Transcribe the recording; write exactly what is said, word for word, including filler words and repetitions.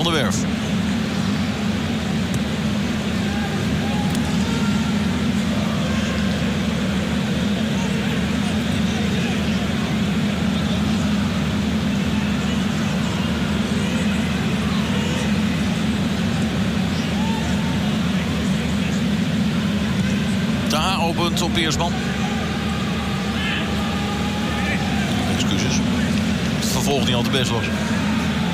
van der Werf. Taha opent op Beersman. Excuses. Het vervolg niet al te best was.